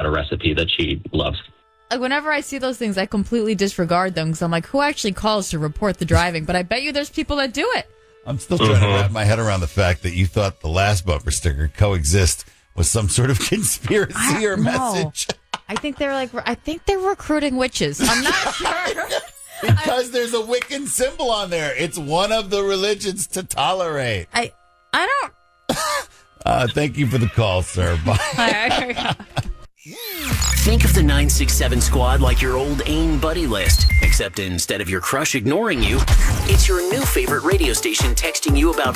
a recipe that she loves. Like, whenever I see those things, I completely disregard them because I'm like, who actually calls to report the driving? But I bet you there's people that do it. I'm still trying to wrap my head around the fact that you thought the last bumper sticker, Coexist, was some sort of conspiracy or message. I think they're recruiting witches. I'm not sure. Because there's a Wiccan symbol on there. It's one of the religions to tolerate. I don't. Thank you for the call, sir. Bye. Think of the 967 squad like your old AIM buddy list, except instead of your crush ignoring you, it's your new favorite radio station texting you about